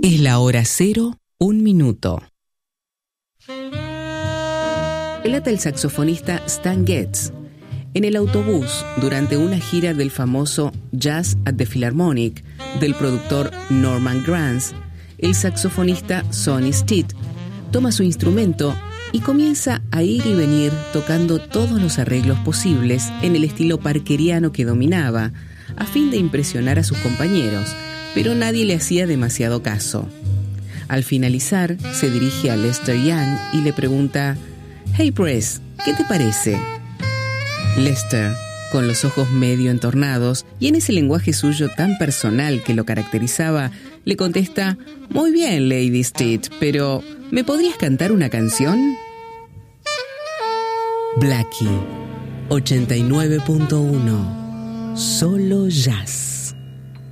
Es la hora 0, 1 minuto. Relata el saxofonista Stan Getz. En el autobús, durante una gira del famoso Jazz at the Philharmonic del productor Norman Granz, el saxofonista Sonny Stitt toma su instrumento y comienza a ir y venir tocando todos los arreglos posibles en el estilo parkeriano que dominaba, a fin de impresionar a sus compañeros, pero nadie le hacía demasiado caso. Al finalizar, se dirige a Lester Young y le pregunta: «Hey Press, ¿qué te parece?» Lester, con los ojos medio entornados y en ese lenguaje suyo tan personal que lo caracterizaba, le contesta: «Muy bien, Lady Stitt, pero ¿me podrías cantar una canción?» Blackie, 89.1, solo jazz.